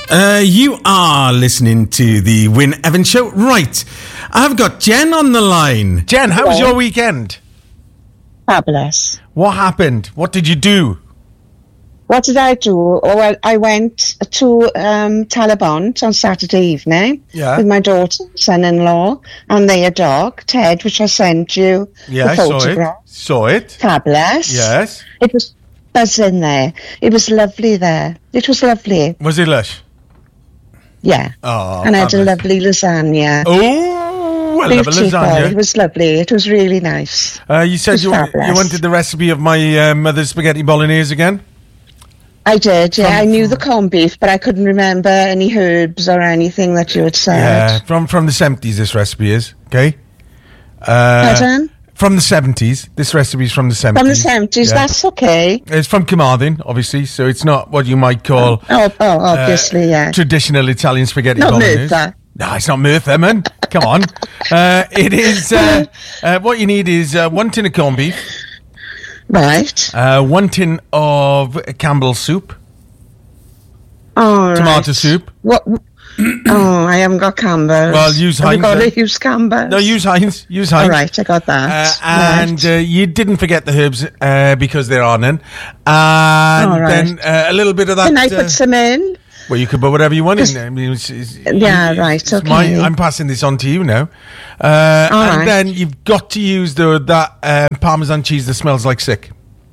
You are listening to the Wyn Evans Show. Right, I've got Jen on the line. Jen, how was your weekend? Fabulous. What happened? What did you do? What did I do? Oh, well, I went to Talabont on Saturday evening with my daughter and son-in-law and their dog, Ted, which I sent you the photograph. Saw it. Fabulous. Yes. It was buzzing there. It was lovely there. It was lovely. Was it lush? Yeah. Oh, and I had a lovely lasagna. Oh, I love a lasagna. It was lovely. It was really nice. You said you wanted the recipe of my mother's spaghetti bolognese again? I did, yeah. I knew the corned beef, but I couldn't remember any herbs or anything that you had said. Yeah, from the 70s this recipe is, okay? Pardon? From the 70s. This recipe is from the 70s. From the 70s, that's okay. It's from Carmarthen, obviously, so it's not what you might call... obviously, yeah. Traditional Italian spaghetti bolognese. Not Merthyr. No, it's not Merthyr, man. Come on. It is... what you need is 1 tin of corned beef. Right. 1 tin of Campbell's soup. Oh, Tomato soup. What? I haven't got Campbell's. Well, use Heinz. Have you got to use Campbell's? No, use Heinz. Use Heinz. All right, I got that. And you didn't forget the herbs because there are none. And then a little bit of that. Can I put some in? Well, you could put whatever you want in there. I mean, right, okay. I'm passing this on to you now. And then you've got to use that Parmesan cheese that smells like sick.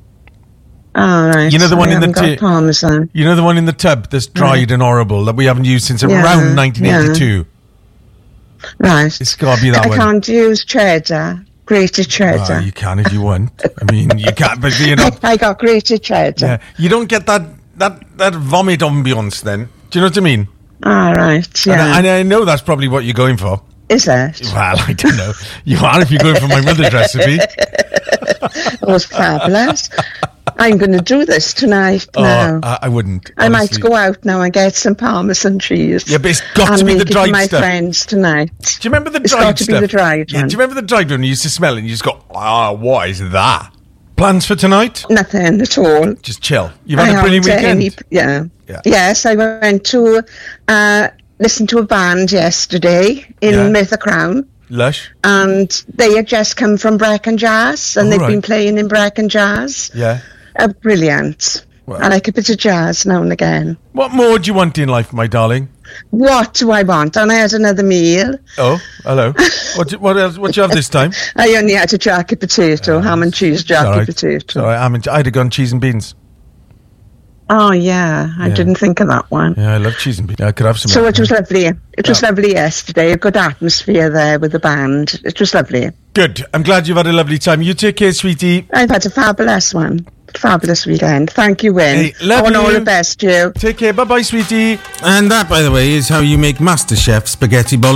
All right. You know the one in the Parmesan. You know the one in the tub that's dried and horrible that we haven't used since around 1982. Right. It's got to be that one. I can't use cheddar. Grated cheddar. Oh, you can if you want. I mean, you can't, but you know. I got grated cheddar. Yeah. You don't get that vomit ambiance then. Do you know what I mean? All right, yeah. And I know that's probably what you're going for. Is it? Well, I don't know. You are if you're going for my mother's recipe. It was fabulous. I'm going to do this tonight now. I wouldn't. I might go out now and get some Parmesan cheese. Yeah, but it's got to be the dried stuff. And make it for my friends tonight. Do you remember the dried stuff? It's got to be the dried one. Do you remember the dried one? You used to smell it and you just go, what is that? Plans for tonight? Nothing at all. Just chill. You've had a brilliant weekend. Yeah. Yes, I went to listen to a band yesterday in Merthyr Crown. Lush. And they had just come from Brecon Jazz, and they've been playing in Brecon Jazz. Yeah. Brilliant. Well, I like a bit of jazz now and again. What more do you want in life, my darling? What do I want? And I had another meal. Oh, hello. What else? What do you have this time? I only had a jacket potato, ham and cheese jacket potato. Sorry, I'd have gone cheese and beans. Oh, yeah. I didn't think of that one. Yeah, I love cheese and beans. I could have some. So it was lovely. It was lovely yesterday. A good atmosphere there with the band. It was lovely. Good. I'm glad you've had a lovely time. You take care, sweetie. I've had a fabulous one. Fabulous weekend. Thank you, Wyn. Hey, love you. All the best, you. Take care. Bye-bye, sweetie. And that, by the way, is how you make MasterChef spaghetti bolognese.